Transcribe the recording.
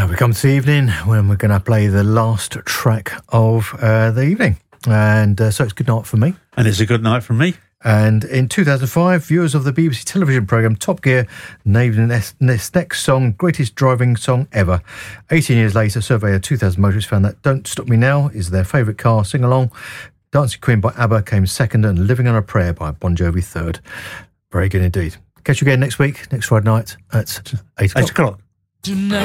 Now we come to the evening when we're going to play the last track of the evening. And so it's good night for me. And it's a good night from me. And in 2005, viewers of the BBC television programme Top Gear named this next song greatest driving song ever. 18 years later, a survey of 2,000 motorists found that Don't Stop Me Now is their favourite car sing-along. Dancing Queen by ABBA came second and Living on a Prayer by Bon Jovi third. Very good indeed. Catch you again next week, next Friday night at 8 o'clock. 8 o'clock.